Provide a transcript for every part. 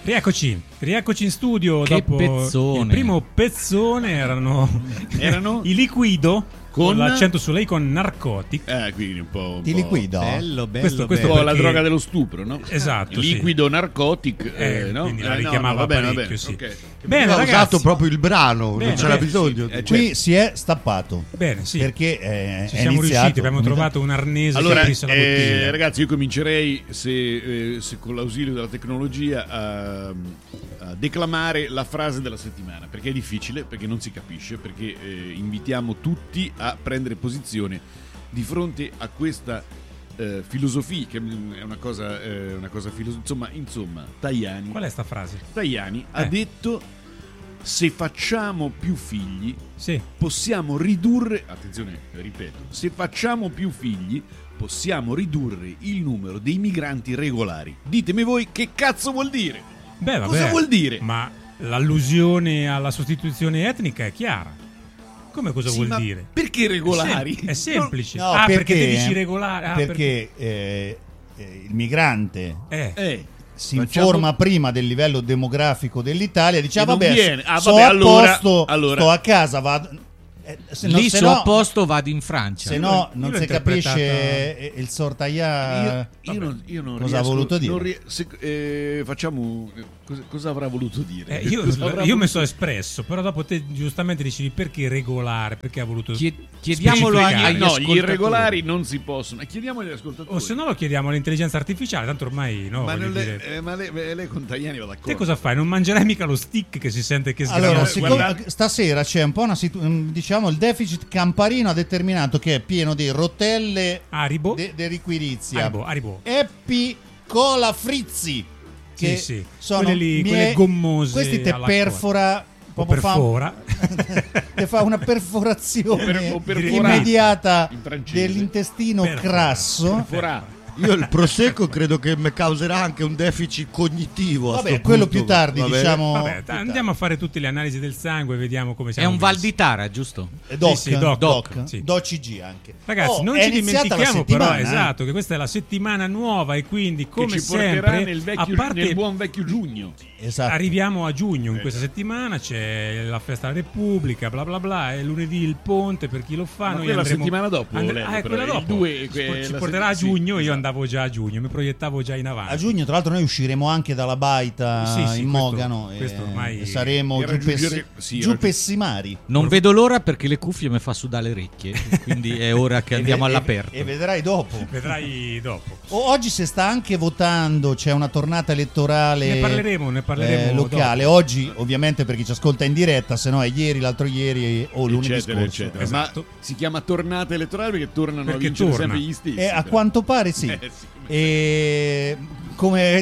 Rieccoci in studio. Che dopo pezzone. il primo pezzone erano i Liquido con l'accento su lei, con Narcotic. Quindi un po'. Ti liquido. Bello, Questo Un po' la droga dello stupro, no? Esatto, Liquido Narcotic, no? quindi la richiamava parecchio, sì. Okay. Bene, ha ragazzi, usato proprio il brano, Bene, non c'era bene, bisogno. Qui si è stappato. Bene, sì. Perché ci è siamo iniziato. riusciti, abbiamo trovato un arnese Allora, che aprisse la bottiglia. ragazzi, io comincerei, se con l'ausilio della tecnologia, a declamare la frase della settimana, perché è difficile, perché non si capisce, perché invitiamo tutti a prendere posizione di fronte a questa filosofia, che è una cosa insomma, Tajani. Qual è sta frase? Tajani ha detto: se facciamo più figli, Sì. possiamo ridurre, attenzione, ripeto, se facciamo più figli possiamo ridurre il numero dei migranti regolari. Ditemi voi che cazzo vuol dire? Beh, vabbè, Cosa vuol dire? Ma l'allusione alla sostituzione etnica è chiara. Come cosa Sì, vuol ma dire? perché regolari? È semplice. No, perché te dici regolare? Perché il migrante si Facciamo- informa prima del livello demografico dell'Italia, dice E non vabbè, viene. sto a allora- posto, allora- sto a casa, vado. Lì so a posto, vado in Francia. Se no Io non l'ho si interpretata- capisce il Sortaia. Io non cosa ha riesco- voluto dire? non facciamo cosa avrà voluto dire? Io Cosa avrà mi voluto sono espresso, però dopo te giustamente dicevi perché regolare, perché ha voluto Chiediamolo specificare. agli No, gli ascoltatori. irregolari non si possono. Chiediamo agli ascoltatori. O se no lo chiediamo all'intelligenza artificiale, tanto ormai no. ma, voglio non dire. lei con Tajani va d'accordo. Te cosa fai? Non mangerai mica lo stick che si sente che sgrana? Allora, Guarda- stasera c'è un po' diciamo il deficit Camparino ha determinato che è pieno di rotelle Aribo? de Riquirizia, Aribo. Eppi Cola Frizzi, che Sì. sono Quelle gommose. questi te alla perfora O proprio perfora. te fa una perforazione O perforare, immediata in francese. dell'intestino Perfora. crasso. Forà. Io il prosecco credo che mi causerà anche un deficit cognitivo. a Vabbè, sto quello punto. più tardi, Va bene? diciamo. Vabbè, andiamo a fare tutte le analisi del sangue e vediamo come È siamo un Val messi. di Tara, giusto? Doc, Sì, Doc, sì. DOCG anche. Ragazzi, non è ci iniziata la dimentichiamo però, settimana, esatto, che questa è la settimana nuova e quindi come Che ci porterà sempre, a parte nel buon vecchio giugno. Esatto. arriviamo a giugno in questa settimana, c'è la festa della Repubblica, bla bla bla, e lunedì il ponte per chi lo fa. Ma Noi quella andremo- settimana dopo, Lello, è però, quella il dopo. due- ci la porterà a sì, giugno, io esatto. andavo già a giugno, mi proiettavo già in avanti. A giugno, tra l'altro, noi usciremo anche dalla baita Sì, in questo- Mogano questo ormai- e saremo e raggiungere- giù Pessimari. Non vedo l'ora perché le cuffie mi fa sudare le orecchie. Quindi è ora che andiamo all'aperto. E vedrai dopo. Vedrai dopo. Oggi si sta anche votando, c'è una tornata elettorale Ne parleremo locale. dopo. Oggi, ovviamente, per chi ci ascolta in diretta, se no è ieri, l'altro ieri o lunedì Eccetera, scorso. eccetera. Esatto. Ma si chiama tornata elettorale perché tornano Perché a vincere torna. sempre gli stessi. A però. quanto pare sì. Sì. E come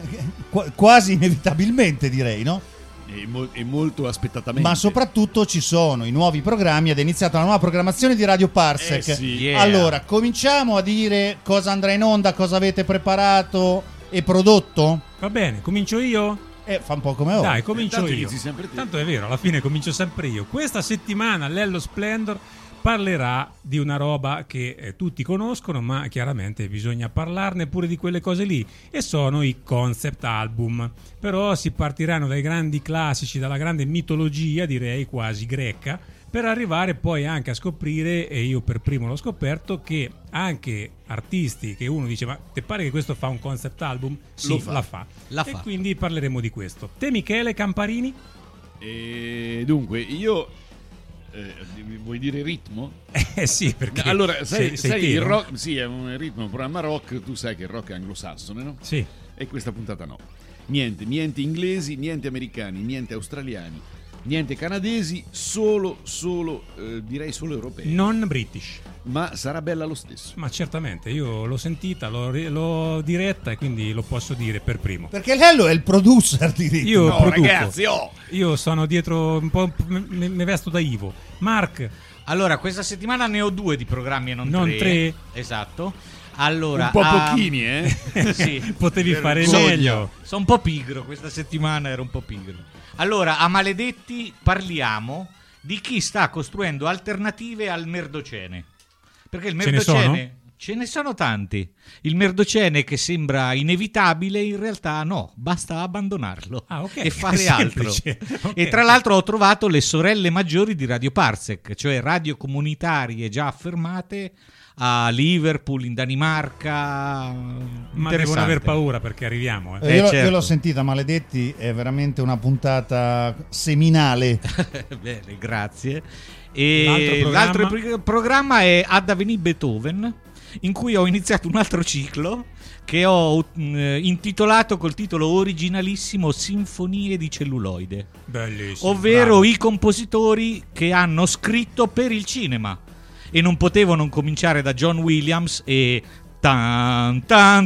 quasi inevitabilmente, direi, no? E molto aspettatamente. Ma soprattutto ci sono i nuovi programmi ed è iniziata la nuova programmazione di Radio Parsec. Eh sì. Yeah. Allora, cominciamo a dire cosa andrà in onda, cosa avete preparato e prodotto? Va bene, comincio io? Fa un po' come ora. Dai, comincio Tanto io. inizi sempre te. Tanto è vero, alla fine comincio sempre io. Questa settimana Lello Splendor parlerà di una roba che tutti conoscono, ma chiaramente bisogna parlarne pure di quelle cose lì, e sono i concept album. Però si partiranno dai grandi classici, dalla grande mitologia, direi quasi greca, per arrivare poi anche a scoprire, e io per primo l'ho scoperto, che anche artisti che uno dice ma ti pare che questo fa un concept album? Sì, Lo fa. la fa. La E fa. quindi parleremo di questo. Te Michele Camparini? E dunque, io vuoi dire ritmo? Sì, perché Allora, sai sei il te, no? rock, sì, è un ritmo, un programma rock, tu sai che il rock è anglosassone, no? Sì. E questa puntata no. Niente inglesi, niente americani, niente australiani, niente canadesi, solo direi solo europei. Non British. Ma sarà bella lo stesso. Ma certamente, io l'ho sentita, l'ho diretta e quindi lo posso dire per primo. Perché Lello è il producer di ritmo. Io No, produco. ragazzi, Io sono dietro un po', mi vesto da Ivo. Mark, Allora, questa settimana ne ho 2 di programmi e non Non 3. tre. Esatto. Allora, un po' pochini, Sì. potevi fare Sono- meglio. Sono un po' pigro, questa settimana ero un po' pigro. Allora, a Maledetti parliamo di chi sta costruendo alternative al Merdocene. Perché il Ce ne sono? Merdocene Ce ne sono tanti. Il merdocene che sembra inevitabile, in realtà no, basta abbandonarlo e fare altro. Okay. E tra l'altro ho trovato le sorelle maggiori di Radio Parsec, cioè radio comunitarie già affermate a Liverpool, in Danimarca. Ma devono aver paura perché arriviamo. Io l'ho sentita, maledetti, è veramente una puntata seminale. Bene, grazie. E l'altro programma è Ad Aveni Beethoven, in cui ho iniziato un altro ciclo che ho intitolato col titolo originalissimo Sinfonie di celluloide. Bellissimo, ovvero bravo. I compositori che hanno scritto per il cinema e non potevo non cominciare da John Williams e tan tan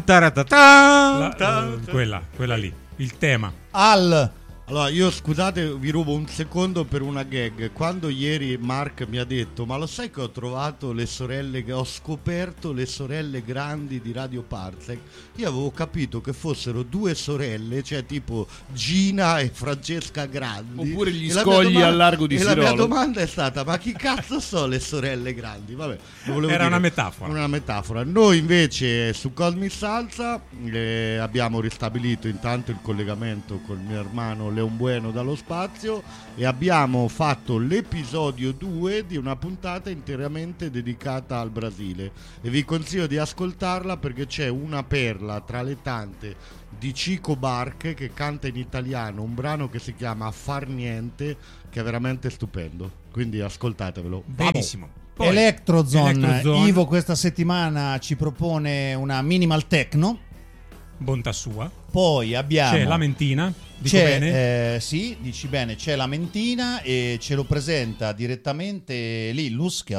taratatan, quella lì, il tema. Allora, io scusate, vi rubo un secondo per una gag. Quando ieri Mark mi ha detto: ma lo sai che ho trovato le sorelle, che ho scoperto le sorelle grandi di Radio Parsec, io avevo capito che fossero due sorelle, cioè tipo Gina e Francesca Grandi. Oppure gli scogli al largo di Sirolo. E la mia domanda è stata: ma chi cazzo sono le sorelle grandi? Vabbè, era una metafora. Una metafora. Noi invece su Cosmic Salsa abbiamo ristabilito intanto il collegamento col mio hermano Leon Bueno dallo spazio e abbiamo fatto l'episodio 2 di una puntata interamente dedicata al Brasile e vi consiglio di ascoltarla perché c'è una perla tra le tante di Chico Barche che canta in italiano un brano che si chiama Far Niente, che è veramente stupendo, quindi ascoltatevelo. Benissimo. Poi, Electrozone. Ivo questa settimana ci propone una minimal techno. Bontà sua. Poi abbiamo c'è Lamentina, dico bene? Sì, dici bene, c'è Lamentina e ce lo presenta direttamente Lillus, che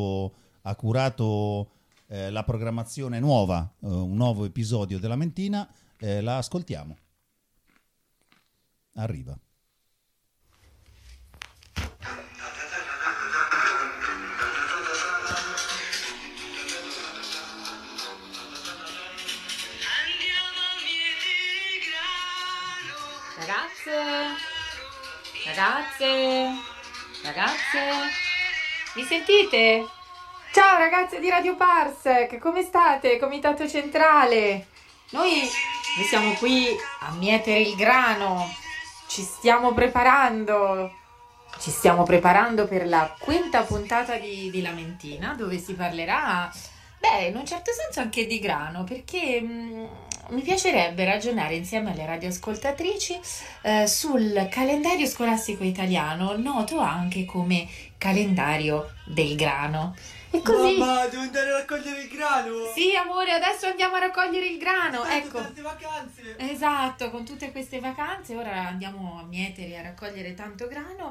ha curato la programmazione nuova, un nuovo episodio della Lamentina. La ascoltiamo. Arriva. Ragazze, mi sentite? Ciao ragazze di Radio Parsec, come state? Comitato Centrale. Noi siamo qui a mietere il grano, ci stiamo preparando per la quinta puntata di Lamentina, dove si parlerà, in un certo senso anche di grano, perché mi piacerebbe ragionare insieme alle radioascoltatrici sul calendario scolastico italiano, noto anche come calendario del grano. E così... Mamma, devo andare a raccogliere il grano! Sì, amore, adesso andiamo a raccogliere il grano, ecco. Tante vacanze! Esatto, con tutte queste vacanze ora andiamo a mietere e a raccogliere tanto grano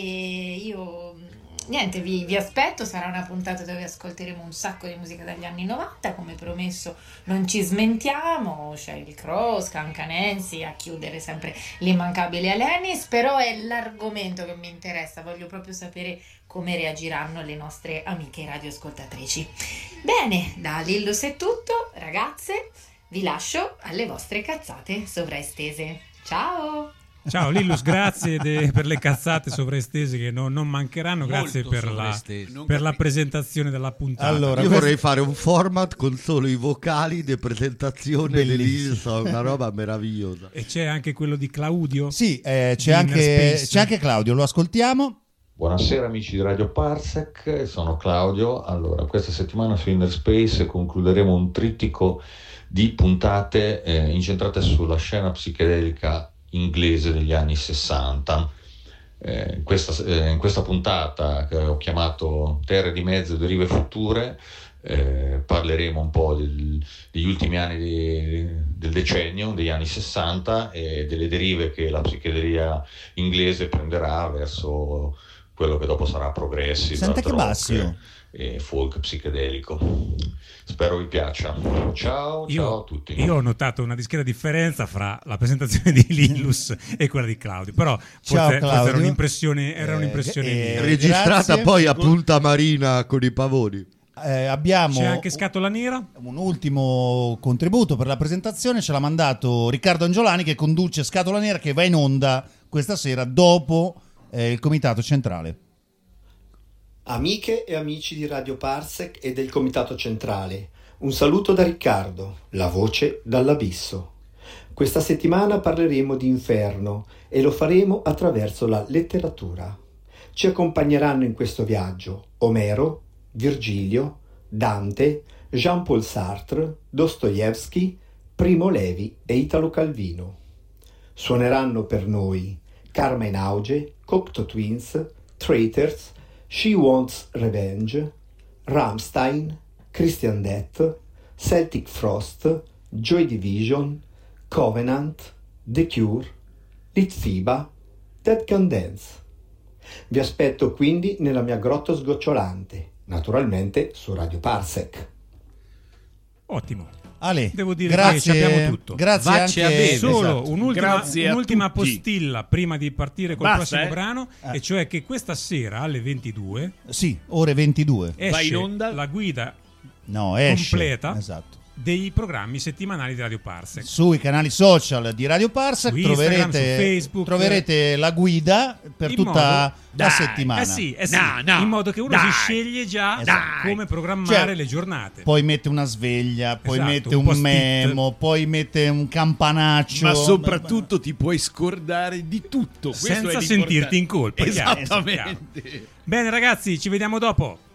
e io... Niente, vi aspetto, sarà una puntata dove ascolteremo un sacco di musica dagli anni 90, come promesso non ci smentiamo, c'è il Crow, Skank Nancy, a chiudere sempre l'immancabile Alanis, però è l'argomento che mi interessa, voglio proprio sapere come reagiranno le nostre amiche radioascoltatrici. Bene, da Lillus è tutto, ragazze, vi lascio alle vostre cazzate sovraestese. Ciao! Ciao Lillus, grazie per le cazzate sovraestese che non mancheranno, grazie per la presentazione della puntata. Allora, io vorrei fare un format con solo i vocali di presentazione di Lillus, una roba meravigliosa. E c'è anche quello di Claudio? Sì, c'è anche Claudio, lo ascoltiamo. Buonasera amici di Radio Parsec, sono Claudio. Allora, questa settimana su Inner Space concluderemo un trittico di puntate incentrate sulla scena psichedelica inglese degli anni 60. In questa puntata che ho chiamato Terre di mezzo e derive future parleremo un po' degli ultimi anni del decennio, degli anni 60 e delle derive che la psichedelia inglese prenderà verso quello che dopo sarà progressive, sente che bassio e folk psichedelico. Spero vi piaccia. Ciao a tutti. Io ho notato una discreta differenza fra la presentazione di Lillus e quella di Claudio, però forse era un'impressione mia. Registrata grazie. Poi a Punta Marina con i pavoni. Abbiamo C'è anche Scatola Nera. Un ultimo contributo per la presentazione, ce l'ha mandato Riccardo Angiolani, che conduce Scatola Nera, che va in onda questa sera dopo il Comitato Centrale. Amiche e amici di Radio Parsec e del Comitato Centrale, Un saluto da Riccardo, la voce dall'abisso. Questa settimana parleremo di inferno e lo faremo attraverso la letteratura. Ci accompagneranno in questo viaggio Omero, Virgilio, Dante, Jean-Paul Sartre, Dostoevsky, Primo Levi e Italo Calvino. Suoneranno per noi Karma in Auge, Cocteau Twins, Traitors, She Wants Revenge, Rammstein, Christian Death, Celtic Frost, Joy Division, Covenant, The Cure, Litfiba, Dead Can Dance. Vi aspetto quindi nella mia grotta sgocciolante, naturalmente su Radio Parsec. Ottimo. Ale, devo dire grazie, che abbiamo tutto. Grazie Vacci anche a bene. Solo esatto. un'ultima a tutti. postilla prima di partire col Basta, prossimo brano, e cioè che questa sera alle 22 Sì, ore 22. Vai esce in onda? la guida No, esce. completa Esatto. dei programmi settimanali di Radio Parsec. Sui canali social di Radio Parsec Su Instagram, su Facebook. troverete la guida per In tutta modo- la settimana. Eh sì, No, in modo che uno dai, si sceglie già esatto. come programmare Cioè, le giornate. Poi mette una sveglia, poi Esatto, mette un un post-it. memo, poi mette un campanaccio. Ma soprattutto ti puoi scordare di tutto. Questo Senza è sentirti in colpa. chiaro. Esattamente. Bene ragazzi, ci vediamo dopo.